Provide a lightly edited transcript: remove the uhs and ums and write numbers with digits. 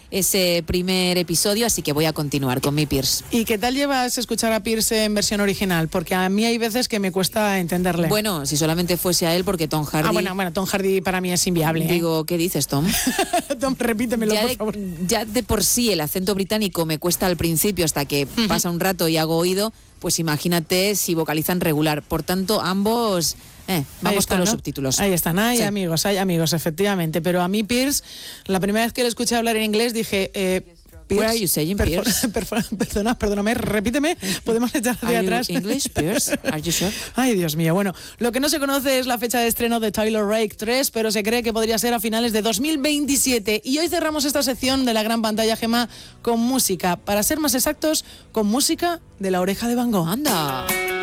ese primer episodio, así que voy a continuar con mi Pierce. ¿Y qué tal llevas escuchar a Pierce en versión original? Porque a mí hay veces que me cuesta entenderle. Bueno, si solamente fuese a él, porque Tom Hardy... Bueno, Tom Hardy para mí es inviable. Digo, ¿qué dices, Tom? Tom, repítemelo, por favor. Ya de por sí el acento británico me cuesta al principio hasta que pasa un rato y hago oído, pues imagínate si vocalizan regular. Por tanto, ambos... vamos con los subtítulos. Ahí están, hay amigos, efectivamente. Pero a mí Pierce, la primera vez que le escuché hablar en inglés dije... Pierce, Where are you saying, Pierce? Perdóname, repíteme, podemos echar hacia atrás. English, Pierce? Are you sure? Ay, Dios mío. Bueno, lo que no se conoce es la fecha de estreno de Tyler Rake 3, pero se cree que podría ser a finales de 2027. Y hoy cerramos esta sección de la gran pantalla, Gemma, con música. Para ser más exactos, con música de La Oreja de Van Gogh. ¡Anda!